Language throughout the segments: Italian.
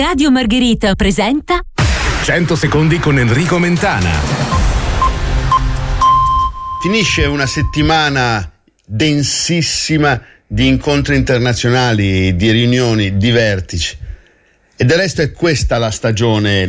Radio Margherita presenta 100 secondi con Enrico Mentana. Finisce una settimana densissima di incontri internazionali, di riunioni, di vertici. E del resto è questa la stagione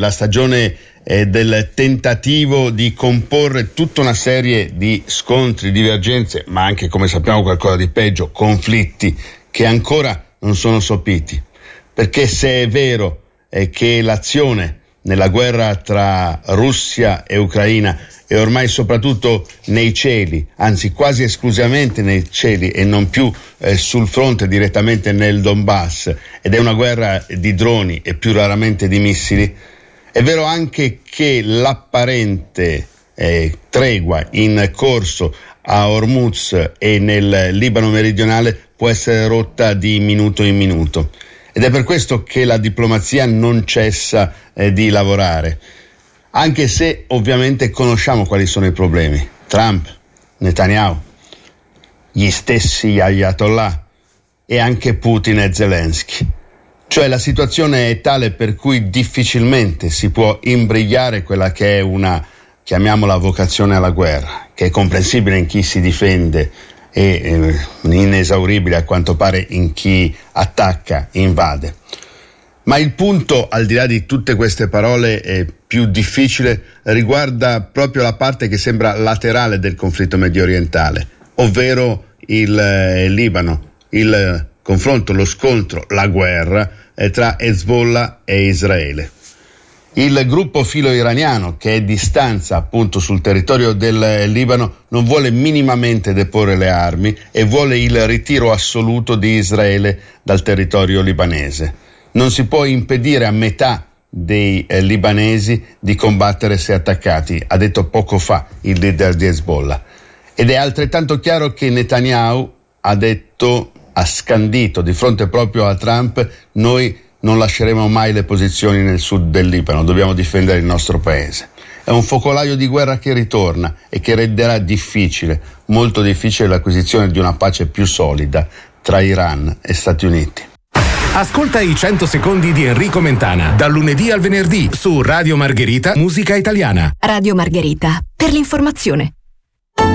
del tentativo di comporre tutta una serie di scontri, divergenze, ma anche, come sappiamo, qualcosa di peggio, conflitti che ancora non sono sopiti. Perché se è vero che l'azione nella guerra tra Russia e Ucraina è ormai soprattutto nei cieli, anzi quasi esclusivamente nei cieli e non più sul fronte direttamente nel Donbass, ed è una guerra di droni e più raramente di missili, è vero anche che l'apparente tregua in corso a Hormuz e nel Libano meridionale può essere rotta di minuto in minuto. Ed è per questo che la diplomazia non cessa di lavorare, anche se ovviamente conosciamo quali sono i problemi. Trump, Netanyahu, gli stessi ayatollah e anche Putin e Zelensky. Cioè la situazione è tale per cui difficilmente si può imbrigliare quella che è una, chiamiamola, vocazione alla guerra, che è comprensibile in chi si difende e inesauribile a quanto pare in chi attacca, invade. Ma il punto, al di là di tutte queste parole, più difficile riguarda proprio la parte che sembra laterale del conflitto mediorientale, ovvero il Libano, il confronto, lo scontro, la guerra tra Hezbollah e Israele. Il gruppo filo-iraniano, che è di stanza appunto sul territorio del Libano, non vuole minimamente deporre le armi e vuole il ritiro assoluto di Israele dal territorio libanese. Non si può impedire a metà dei libanesi di combattere se attaccati, ha detto poco fa il leader di Hezbollah. Ed è altrettanto chiaro che Netanyahu ha scandito di fronte proprio a Trump: noi non lasceremo mai le posizioni nel sud del Libano, dobbiamo difendere il nostro paese. È un focolaio di guerra che ritorna e che renderà difficile, molto difficile, l'acquisizione di una pace più solida tra Iran e Stati Uniti. Ascolta i 100 secondi di Enrico Mentana, dal lunedì al venerdì su Radio Margherita, Musica Italiana. Radio Margherita, per l'informazione.